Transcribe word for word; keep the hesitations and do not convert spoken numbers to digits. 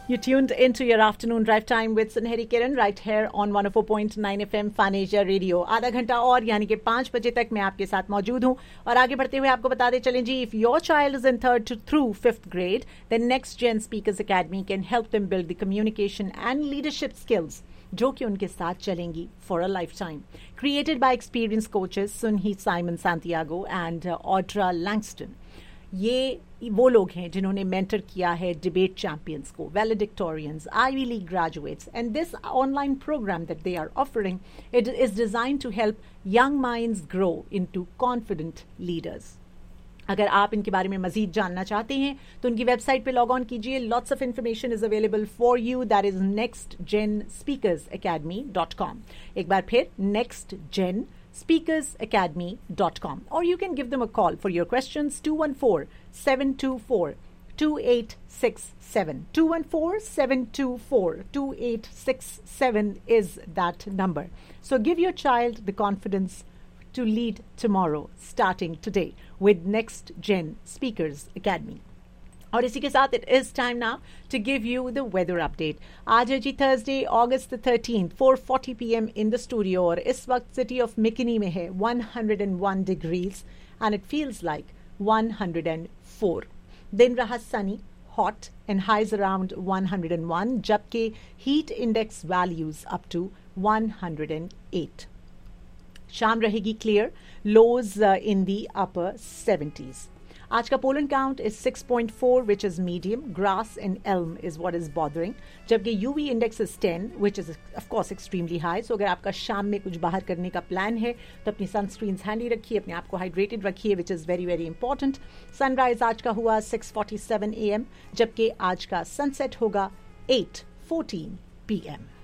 You tuned into your afternoon drive time with Sunheri Kiran right here on one oh four point nine F M Fun Asia Radio. आधा घंटा और यानी कि पाँच बजे तक मैं आपके साथ मौजूद हूँ और आगे बढ़ते हुए आपको बताते चलें जी, if your child is in third to through fifth grade, then Next Gen Speakers Academy can help them build the communication and leadership skills जो कि उनके साथ चलेंगी for a lifetime. Created by experienced coaches Sunhi Simon Santiago and uh, Audra Langston. ये वो लोग हैं जिन्होंने मेंटर किया है डिबेट चैंपियंस को, वैलेडिक्टोरियंस, ivy league graduates, and this online programme that they are offering it is designed to help young minds grow into confident leaders. अगर आप इनके बारे में मजीद जानना चाहते हैं तो उनकी वेबसाइट पे लॉग ऑन कीजिए. Lots of information is available for you. That is next gen speakers academy dot com. एक बार फिर next gen speakers academy dot com, or you can give them a call for your questions. Two one four seven two four two eight six seven. Two one four seven two four two eight six seven is that number. So give your child the confidence to lead tomorrow, starting today with Next Gen Speakers Academy. और इसी के साथ it is time now to give you the weather update. आज है जी Thursday August thirteen, four forty P M in the studio और इस वक्त city of मिकनी में है one oh one degrees and it feels like one oh four. दिन रहा Sunny, hot and highs around one oh one, जबकि heat index values up to one oh eight. शाम रहेगी clear, lodge in the upper seventies. आज का pollen count is six point four, which is medium. Grass and elm is what is bothering. जबकि U V index is ten, which is of course extremely high. So अगर आपका शाम में कुछ बाहर करने का प्लान है तो अपनी सनस्क्रीन्स हैंडी रखिए, अपने आप को हाइड्रेटेड रखिए, which is very very important. Sunrise आज का हुआ six forty-seven a m, जबकि आज का सनसेट होगा eight fourteen p m.